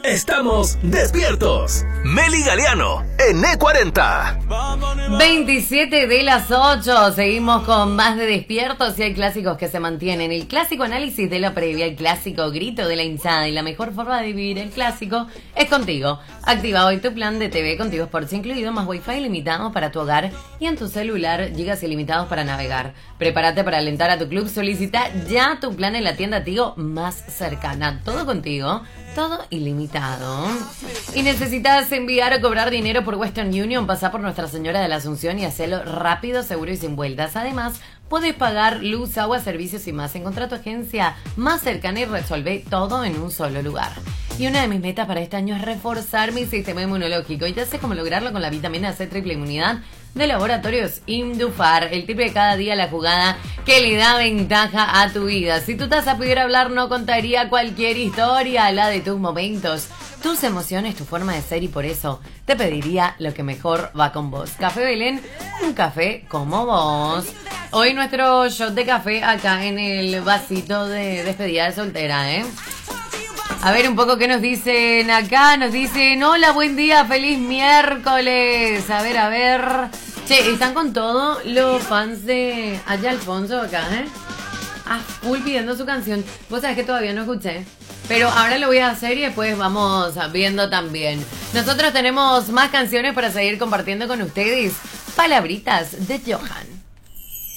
Estamos despiertos. Meli Galeano en E40. 27 de las 8. Seguimos con más de Despiertos y hay clásicos que se mantienen. El clásico análisis de la previa, el clásico grito de la hinchada y la mejor forma de vivir el clásico es contigo. Activa hoy tu plan de TV contigo Sports incluido, más wifi ilimitado para tu hogar y en tu celular gigas ilimitados para navegar. Prepárate para alentar a tu club. Solicita ya tu plan en la tienda Tigo más cercana. Todo contigo, todo ilimitado. Y necesitas enviar o cobrar dinero por Western Union, pasa por Nuestra Señora de la Asunción y hacerlo rápido, seguro y sin vueltas. Además, puedes pagar luz, agua, servicios y más. Encontrá tu agencia más cercana y resolvé todo en un solo lugar. Y una de mis metas para este año es reforzar mi sistema inmunológico. Y ya sé cómo lograrlo con la vitamina C triple inmunidad de Laboratorios Indufar. El triple cada día la jugada que le da ventaja a tu vida. Si tu taza pudiera hablar, no contaría cualquier historia, la de tus momentos, tus emociones, tu forma de ser, y por eso te pediría lo que mejor va con vos. Café Belén, un café como vos. Hoy nuestro shot de café acá en el vasito de despedida de soltera, ¿eh? A ver un poco qué nos dicen acá. Nos dicen, hola, buen día, feliz miércoles. A ver. Che, están con todo los fans de Allá Alfonso acá, ¿eh? A full pidiendo su canción. Vos sabés que todavía no escuché, pero ahora lo voy a hacer y después vamos viendo también. Nosotros tenemos más canciones para seguir compartiendo con ustedes. Palabritas de Johan.